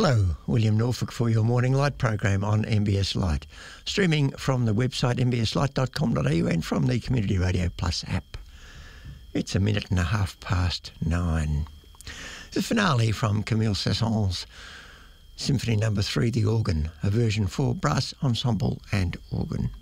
Hello, William Norfolk for your Morning Light program on MBS Light, streaming from the website mbslight.com.au and from the Community Radio Plus app. It's 9:30. The finale from Camille Saint-Saëns' Symphony No. 3, The Organ, a version for brass ensemble and organ.